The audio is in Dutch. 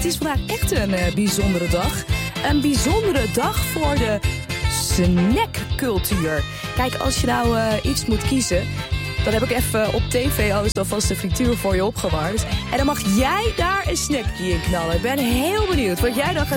is vandaag echt een bijzondere dag. Een bijzondere dag voor de snackcultuur. Kijk, als je nou iets moet kiezen, dan heb ik even op tv alvast de frituur voor je opgewarmd. En dan mag jij daar een snackje in knallen. Ik ben heel benieuwd wat jij dan gaat